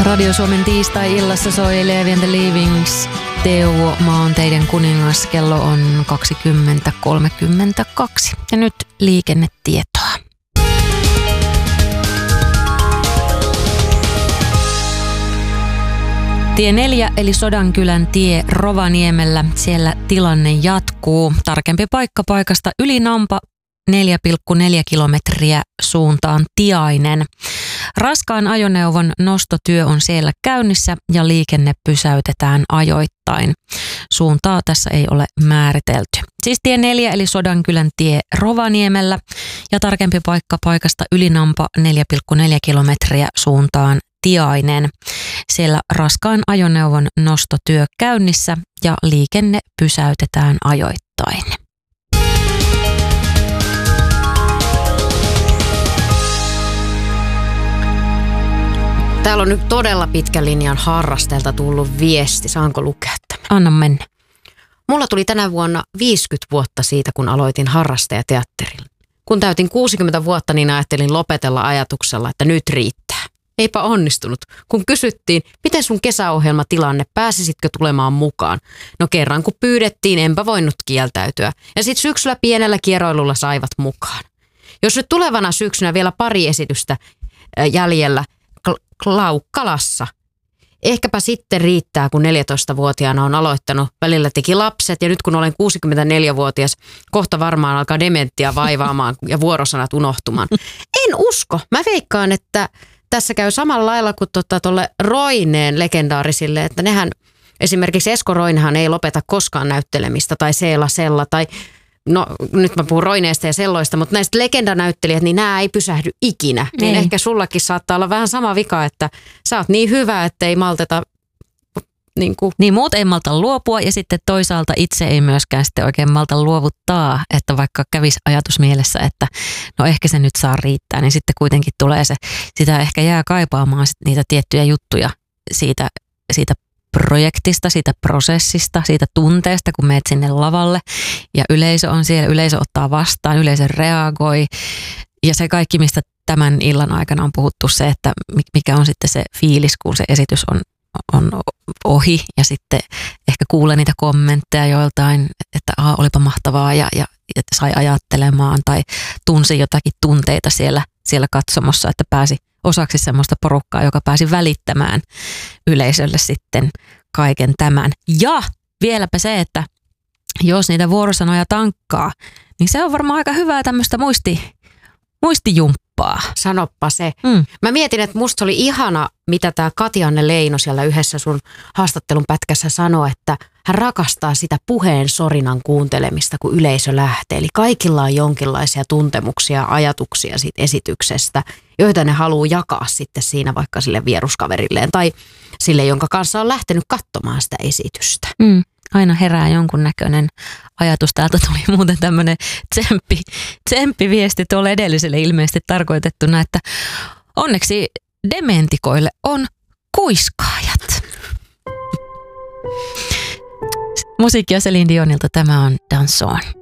Radio Suomen tiistai-illassa soi Levi and the Leavings. Teuvo Maanteiden kuningas. Kello on 20.32. Ja nyt liikennetietoa. Tie 4 eli Sodankylän tie Rovaniemellä. Siellä tilanne jatkuu. Tarkempi paikka paikasta Ylinampa 4,4 kilometriä suuntaan Tiainen. Raskaan ajoneuvon nostotyö on siellä käynnissä ja liikenne pysäytetään ajoittain. Suuntaa tässä ei ole määritelty. Siis tie 4 eli Sodankylän tie Rovaniemellä ja tarkempi paikka paikasta Ylinampa 4,4 kilometriä suuntaan Tiainen. Siellä raskaan ajoneuvon nostotyö käynnissä ja liikenne pysäytetään ajoittain. Täällä on nyt todella pitkän linjan harrasteelta tullut viesti. Saanko lukea tämän? Anna mennä. Mulla tuli tänä vuonna 50 vuotta siitä, kun aloitin harrastajateatterilla. Kun täytin 60 vuotta, niin ajattelin lopetella ajatuksella, että nyt riittää. Eipä onnistunut. Kun kysyttiin, miten sun kesäohjelmatilanne, pääsisitkö tulemaan mukaan? No kerran kun pyydettiin, enpä voinut kieltäytyä. Ja sit syksyllä pienellä kieroilulla saivat mukaan. Jos nyt tulevana syksynä vielä pari esitystä jäljellä, Klaukkalassa. Ehkäpä sitten riittää, kun 14-vuotiaana on aloittanut. Välillä teki lapset ja nyt kun olen 64-vuotias, kohta varmaan alkaa dementia vaivaamaan ja vuorosanat unohtumaan. En usko. Mä veikkaan, että tässä käy samalla lailla kuin tuolle Roineen legendaarisille, että nehän esimerkiksi Esko Roinehan ei lopeta koskaan näyttelemistä tai Seela Sella tai no nyt mä puhun Roineesta ja Selloista, mutta näistä legendanäyttelijät, niin nämä ei pysähdy ikinä. Niin ehkä sullakin saattaa olla vähän sama vika, että sä oot niin hyvä, että ei malteta Niin muut ei malta luopua ja sitten toisaalta itse ei myöskään sitten oikein malta luovuttaa, että vaikka kävisi ajatus mielessä, että no ehkä se nyt saa riittää, niin sitten kuitenkin tulee se, sitä ehkä jää kaipaamaan niitä tiettyjä juttuja siitä projektista, siitä prosessista, siitä tunteesta, kun meet sinne lavalle ja yleisö on siellä, yleisö ottaa vastaan, yleisö reagoi ja se kaikki, mistä tämän illan aikana on puhuttu se, että mikä on sitten se fiilis, kun se esitys on ohi ja sitten ehkä kuulee niitä kommentteja joiltain, että olipa mahtavaa ja että sai ajattelemaan tai tunsi jotakin tunteita siellä katsomossa, että pääsi osaksi semmoista porukkaa, joka pääsi välittämään yleisölle sitten kaiken tämän. Ja vieläpä se, että jos niitä vuorosanoja tankkaa, niin se on varmaan aika hyvää tämmöistä muistijumppaa. Sanoppa se. Mä mietin, että musta oli ihana, mitä tää Kati-Anne Leino siellä yhdessä sun haastattelun pätkässä sanoi, että hän rakastaa sitä puheen sorinan kuuntelemista, kun yleisö lähtee. Eli kaikilla on jonkinlaisia tuntemuksia ja ajatuksia siitä esityksestä, joita ne haluaa jakaa sitten siinä vaikka sille vieruskaverilleen tai sille, jonka kanssa on lähtenyt katsomaan sitä esitystä. Aina herää jonkunnäköinen ajatus. Täältä tuli muuten tämmöinen tsemppiviesti tuolle edelliselle ilmeisesti tarkoitettuna, että onneksi dementikoille on kuiskaajat. Musiikkia Celine Dionilta, tämä on Danson.